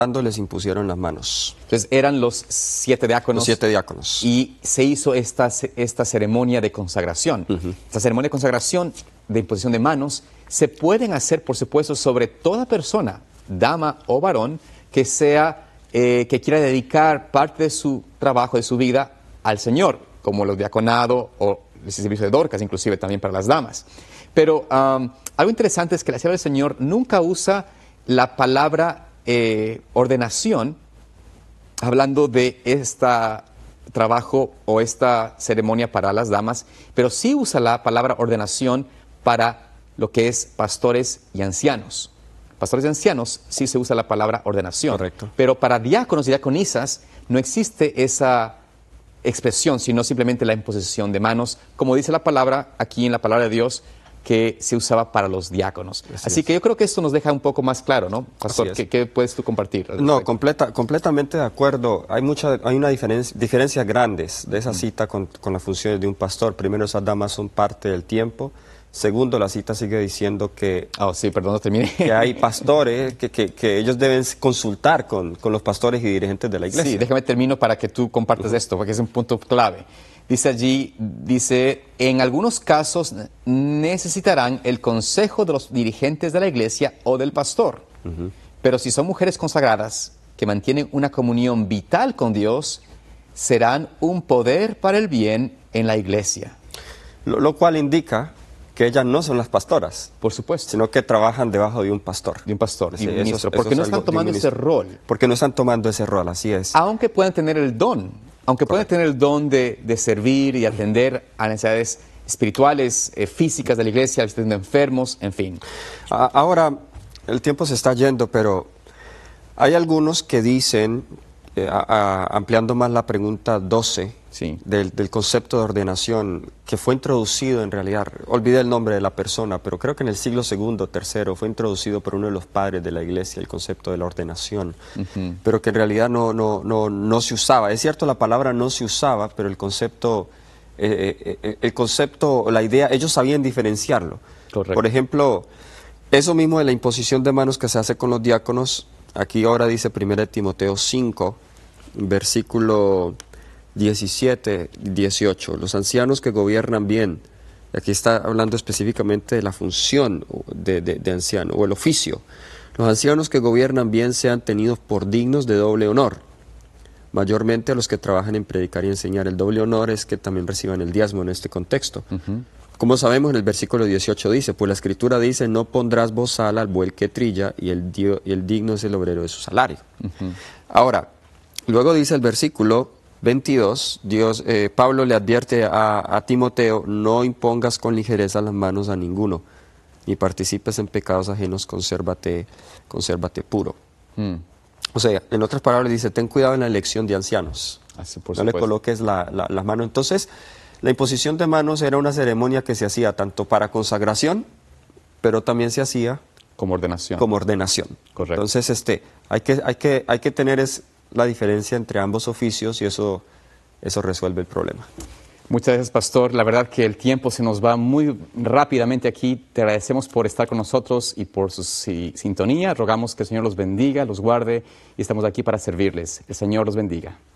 les impusieron las manos. Entonces eran los 7 diáconos. Los 7 diáconos. Y se hizo esta ceremonia de consagración. Esta ceremonia de consagración, de imposición de manos, se pueden hacer, por supuesto, sobre toda persona, dama o varón, que quiera dedicar parte de su trabajo, de su vida, al Señor, como los diaconados o el servicio de Dorcas, inclusive también para las damas. Pero algo interesante es que la Sierva del Señor nunca usa la palabra ordenación, hablando de este trabajo o esta ceremonia para las damas, pero sí usa la palabra ordenación para lo que es pastores y ancianos. Pastores y ancianos sí se usa la palabra ordenación. Correcto. Pero para diáconos y diaconisas no existe esa expresión, sino simplemente la imposición de manos, como dice la palabra aquí en la palabra de Dios, que se usaba para los diáconos. Así que yo creo que esto nos deja un poco más claro, ¿no? Pastor, ¿qué puedes tú compartir? No, completamente de acuerdo. Hay una diferencias grandes de esa cita con las funciones de un pastor. Primero, esas damas son parte del tiempo. Segundo, la cita sigue diciendo que, que hay pastores, que ellos deben consultar con los pastores y dirigentes de la iglesia. Sí, déjame termino para que tú compartas esto, porque es un punto clave. Dice allí, en algunos casos necesitarán el consejo de los dirigentes de la iglesia o del pastor. Pero si son mujeres consagradas que mantienen una comunión vital con Dios, serán un poder para el bien en la iglesia. Lo cual indica que ellas no son las pastoras. Por supuesto. Sino que trabajan debajo de un pastor. De un pastor, sí, ministro. Porque no están tomando ese rol. Porque no están tomando ese rol, así es. Aunque puedan tener el don. Aunque puedan tener el don de servir y atender a necesidades espirituales, físicas de la iglesia, asistiendo a enfermos, en fin. Ahora, el tiempo se está yendo, pero hay algunos que dicen, ampliando más la pregunta 12, sí, del concepto de ordenación, que fue introducido en realidad, olvidé el nombre de la persona, pero creo que en el siglo II o III fue introducido por uno de los padres de la iglesia, el concepto de la ordenación, pero que en realidad no se usaba. Es cierto, la palabra no se usaba, pero el concepto, la idea, ellos sabían diferenciarlo. Correcto. Por ejemplo, eso mismo de la imposición de manos que se hace con los diáconos, aquí ahora dice 1 Timoteo 5, versículo 17, 18. Los ancianos que gobiernan bien, aquí está hablando específicamente de la función de anciano o el oficio. Los ancianos que gobiernan bien sean tenidos por dignos de doble honor, mayormente a los que trabajan en predicar y enseñar. El doble honor es que también reciban el diezmo en este contexto. Como sabemos, en el versículo 18 dice, pues la Escritura dice, no pondrás bozal al buey que trilla, y el digno es el obrero de su salario. Ahora, luego dice el versículo 22, Pablo le advierte a Timoteo, no impongas con ligereza las manos a ninguno, ni participes en pecados ajenos, consérvate puro. O sea, en otras palabras dice, ten cuidado en la elección de ancianos. No le coloques las manos. Entonces, la imposición de manos era una ceremonia que se hacía tanto para consagración, pero también se hacía como ordenación. Correcto. Entonces, hay que tener la diferencia entre ambos oficios y eso resuelve el problema. Muchas gracias, pastor. La verdad que el tiempo se nos va muy rápidamente aquí. Te agradecemos por estar con nosotros y por su sintonía. Rogamos que el Señor los bendiga, los guarde y estamos aquí para servirles. El Señor los bendiga.